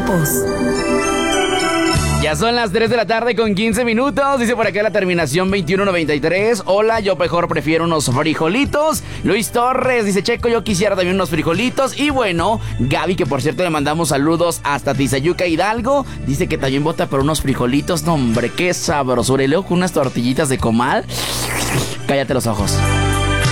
horóscopos. Ya son las 3 de la tarde con 15 minutos. Dice por acá la terminación 2193. Hola, yo mejor prefiero unos frijolitos. Luis Torres dice, Checo, yo quisiera también unos frijolitos. Y bueno, Gaby, que por cierto le mandamos saludos hasta Tizayuca, Hidalgo, dice que también vota por unos frijolitos. No, hombre, qué sabrosura. Y luego con unas tortillitas de comal. Cállate los ojos.